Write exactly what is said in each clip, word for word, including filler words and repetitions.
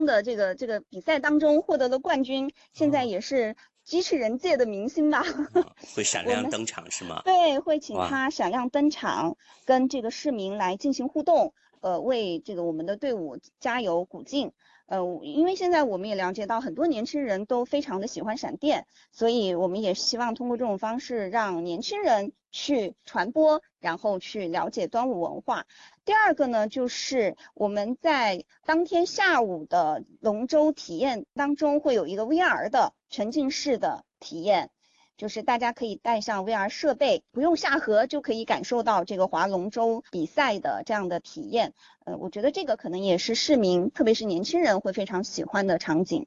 的这个这个比赛当中获得了冠军，现在也是机器人界的明星吧。 嗯、会闪亮登场是吗？ 对，会请他闪亮登场，跟这个市民来进行互动，呃，为这个我们的队伍加油鼓劲。呃，因为现在我们也了解到很多年轻人都非常的喜欢闪电，所以我们也希望通过这种方式让年轻人去传播，然后去了解端午文化。第二个呢，就是我们在当天下午的龙舟体验当中会有一个 V R 的沉浸式的体验，就是大家可以带上 V R 设备，不用下河就可以感受到这个划龙舟比赛的这样的体验。呃，我觉得这个可能也是市民，特别是年轻人会非常喜欢的場景。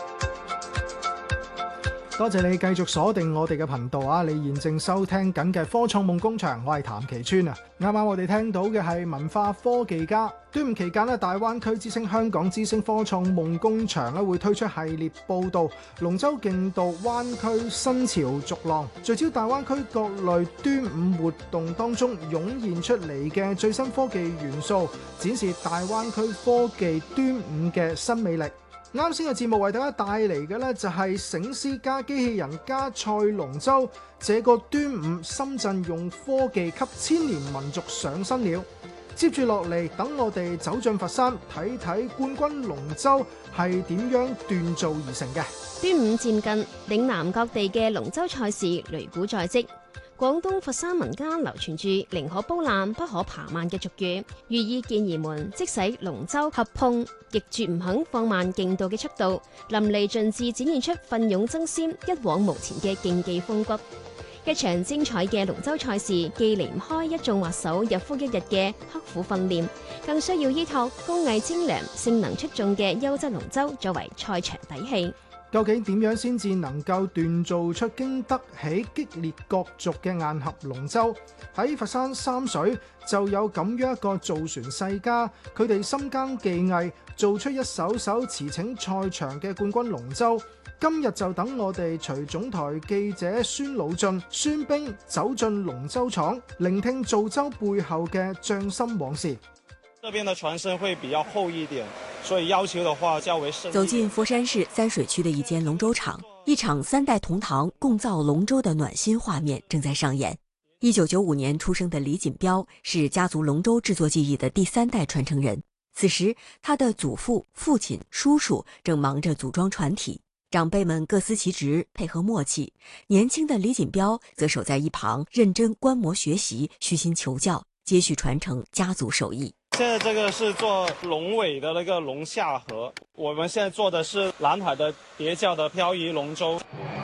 多謝你繼續鎖定我哋嘅頻道啊！你現正收聽緊嘅科創夢工場，我係譚其川啊！啱啱我哋聽到嘅係文化科技家。端午期間咧，大灣區之星香港之星科創夢工場咧會推出系列報導，龍舟競渡灣區新潮逐浪，聚焦大灣區各類端午活動當中湧現出嚟嘅最新科技元素，展示大灣區科技端午嘅新魅力。啱先嘅節目為大家帶嚟嘅呢就係醒獅加機器人加賽龍舟，這個端午深圳用科技給千年民族上身了。接住落嚟，等我哋走進佛山，睇睇冠軍龍舟係點樣鍛造而成嘅。 端午漸近，嶺南各地嘅龍舟賽事擂鼓在即。廣東佛山民間流傳住寧可煲爛不可扒慢嘅俗語，寓意健兒們即使龍舟合碰，亦絕唔肯放慢競渡嘅速度，淋漓盡致展現出奮勇爭先、一往無前嘅競技風骨。一場精彩嘅龍舟賽事，既離唔開一眾滑手日復一日嘅刻苦訓練，更需要依託工藝精良、性能出眾嘅優質龍舟作為賽場底氣。 究竟點樣先至能夠鍛造出經得起激烈角逐嘅硬核龍舟？喺佛山三水就有咁樣一個造船世家，佢哋深耕技藝，做出一艘艘馳騁賽場嘅冠軍龍舟。今日就等我哋隨總台記者孫老進、孫兵走進龍舟廠，聆聽造舟背後嘅匠心往事。 這邊的船身會比較厚一點，所以要求的話較為深。 走進佛山市三水區的一間龍舟廠，一場三代同堂共造龍舟的暖心畫面正在上演。一九九五年出生的李錦標是家族龍舟製作技藝的第三代傳承人。此時，他的祖父、父親、叔叔正忙着組裝船體，長輩們各司其職，配合默契。年輕的李錦標則守在一旁，認真觀摩學習，虛心求教，接續傳承家族手藝。 現在這個是做龍尾的那個龍下河，我們現在做的是南海的疊教的漂移龍舟。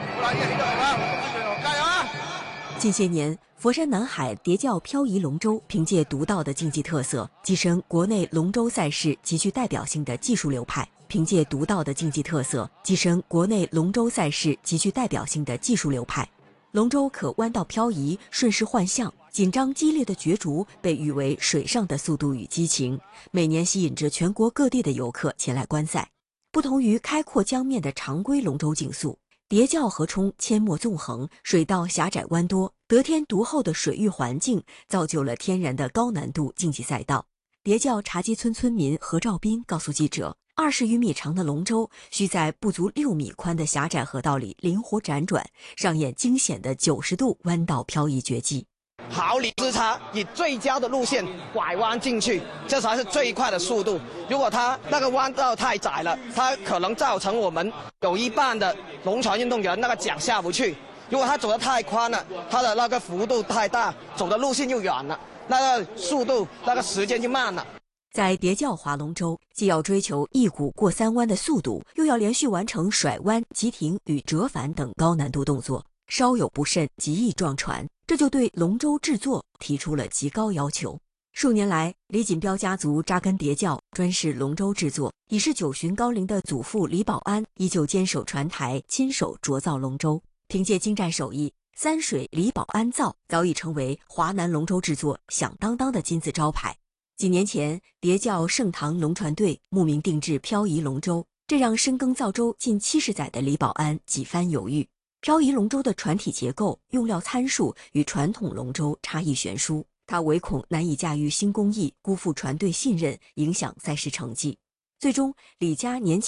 近些年，佛山南海疊教漂移龍舟憑借獨到的競技特色，躋身國內龍舟賽事極具代表性的技術流派。憑借獨到的競技特色，躋身國內龍舟賽事極具代表性的技術流派。龍舟可彎道漂移，順勢換向，緊張激烈的角逐被譽為水上的速度與激情，每年吸引着全國各地的遊客前來觀賽。不同於開闊江面的常規龍舟競速，疊教河涌阡陌縱橫，水道狹窄彎多，得天獨厚的水域環境造就了天然的高難度競技賽道。疊教茶基村村民何兆斌告訴記者，二十餘米長的龍舟需在不足六米寬的狹窄河道裡靈活輾轉，上演驚險的九十度彎道漂移絕技。 毫厘之差，以最佳的路線拐彎進去，這才是最快的速度。如果它那個彎道太窄了，它可能造成我們有一半的龍船運動員那個槳下不去。如果它走得太寬了，它的那個幅度太大，走的路線又遠了，那個速度那個時間就慢了。 在疊教划龍舟，既要追求一鼓過三彎的速度，又要連續完成甩彎、急停與折返等高難度動作，稍有不慎極易撞船，這就對龍舟製作提出了極高要求。數年來，李錦標家族扎根疊教，專事龍舟製作，已是九旬高齡的祖父李保安依舊堅守船台，親手琢造龍舟。憑借精湛手藝，三水李保安造早已成為華南龍舟製作響當當的金字招牌。幾年前，疊教盛唐龍船隊慕名定制漂移龍舟，這讓深耕造舟近七十載的李保安幾番猶豫。漂移龍舟的船體結構、用料參數與傳統龍舟差異懸殊，他唯恐難以駕馭新工藝，辜負船隊信任，影響賽事成績。 最终李佳年轻